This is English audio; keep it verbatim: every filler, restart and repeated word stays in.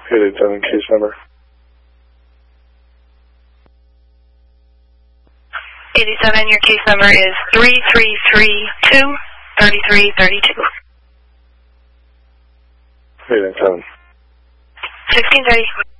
eight eight seven, case number. eighty-seven, your case number is three three three two, three three three two. eight eight seven. sixteen thirty.